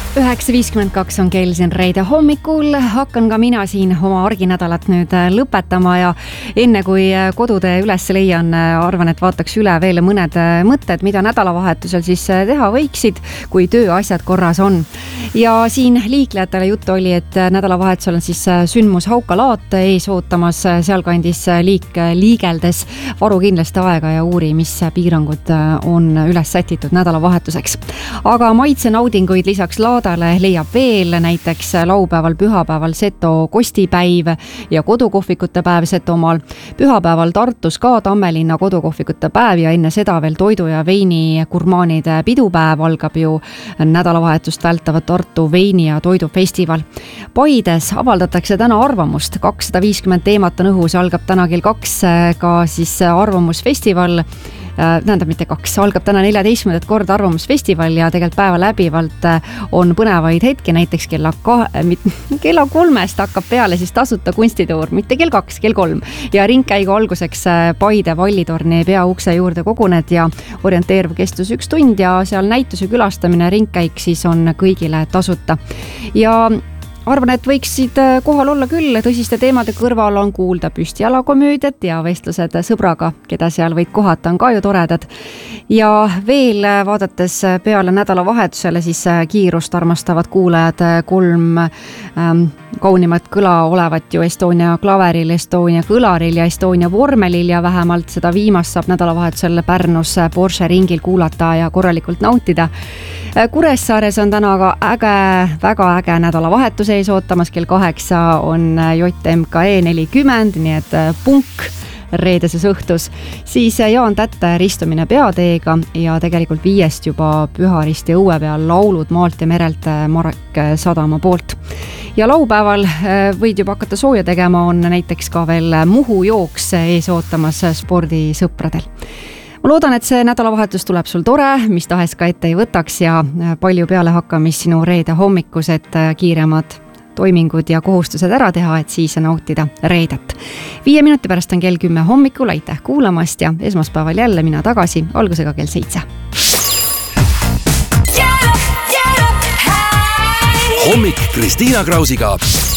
9.52 on kell siin reede hommikul. Hakkan ka mina siin oma arginädalat nüüd lõpetama ja enne kui kodude üles leian, arvan, et vaataks üle veel mõned mõtted, mida nädalavahetusel siis teha võiksid, kui tööasjad korras on. Ja siin liiklejatele juttu oli, et nädalavahetusel on siis sündmus Hauka laat ees ootamas sealkandis liigeldes. Varu kindlasti aega ja uuri, mis piirangud on üles sätitud nädalavahetuseks. Aga maitse naudinguid lisaks laadale leiab veel, näiteks laupäeval, pühapäeval Seto kostipäiv ja kodukohvikute päev Setomaal. Pühapäeval Tartus ka Tammelinna kodukohvikute päev ja enne seda veel toidu ja veini gurmaanide pidupäev. Algab ju nädalavahetust vältavad Tartu veini- ja toidufestival. Paides avaldatakse täna arvamust. 250 teemat on õhus, algab täna kell 2 ka siis arvamusfestival. Tähendab mitte 2, algab täna 14. kord arvamusfestival ja tegelikult päeva läbivalt on põnevaid hetki, näiteks kella 3-st hakkab peale siis tasuta kunstituur, mitte kell 2, kell 3 ja ringkäigu alguseks Paide Vallitorni peaukse juurde koguned ja orienteeruv kestus 1 tund ja seal näituse külastamine ringkäik siis on kõigile tasuta ja arvan, et võiksid kohal olla küll, tõsiste teemade kõrval on kuulda püstjalakomöödiat ja vestlused sõbraga, keda seal võid kohata, on ka ju toredad. Ja veel vaadates peale nädalavahetusele siis kiirust armastavad kuulajad 3 kaunimat kõla olevat ju Estonia klaveril, Estonia kõlaril ja Estonia vormelil ja vähemalt seda viimast saab nädalavahetusel Pärnus Porsche ringil kuulata ja korralikult nautida. Kuressaares on täna ka väga äge nädalavahetus ees ootamas, kell 8 on JMKE 40, nii et punk reedeses õhtus. Siis Jaan Tätte ristumine peateega ja tegelikult 5 juba Püharisti õue peal laulud maalt ja merelt Marek Sadama poolt. Ja laupäeval võid juba hakata sooja tegema, on näiteks ka veel Muhu jooks ees ootamas spordisõpradel. Ma loodan, et see nädalavahetus tuleb sul tore, mis tahes ka ette ei võtaks ja palju peale hakkamist sinu reede hommikus, et kiiremad toimingud ja kohustused ära teha, et siis nautida reedet. 5 minuti pärast on kell 10 hommikul, aitäh kuulamast ja esmaspäeval jälle mina tagasi, algusega kell 7. Hommik Kristiina Krausiga.